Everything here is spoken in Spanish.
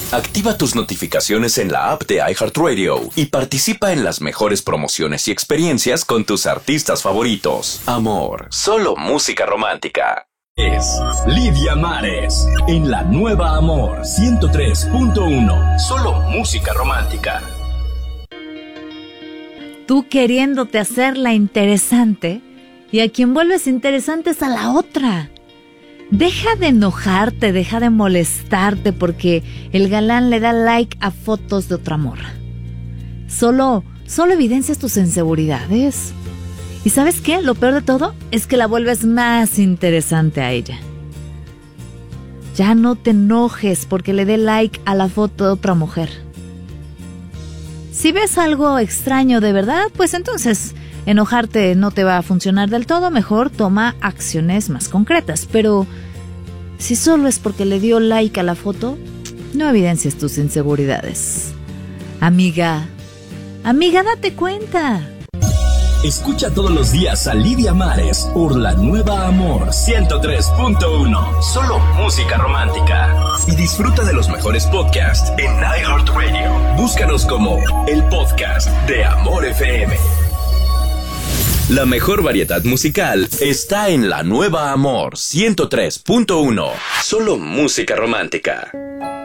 Activa tus notificaciones en la app de iHeartRadio y participa en las mejores promociones y experiencias con tus artistas favoritos. Amor, solo música romántica. Es Lidia Mares en La Nueva Amor 103.1. Solo música romántica. Tú queriéndote hacerla interesante y a quien vuelves interesante es a la otra. Deja de enojarte, deja de molestarte porque el galán le da like a fotos de otra morra. Solo evidencias tus inseguridades. ¿Y sabes qué? Lo peor de todo es que la vuelves más interesante a ella. Ya no te enojes porque le dé like a la foto de otra mujer. Si ves algo extraño de verdad, pues entonces enojarte no te va a funcionar del todo. Mejor toma acciones más concretas. Pero si solo es porque le dio like a la foto, no evidencies tus inseguridades. Amiga, date cuenta. Escucha todos los días a Lidia Mares por La Nueva Amor 103.1. Solo música romántica. Y disfruta de los mejores podcasts en iHeartRadio. Búscanos como el podcast de Amor FM. La mejor variedad musical está en La Nueva Amor 103.1. Solo música romántica.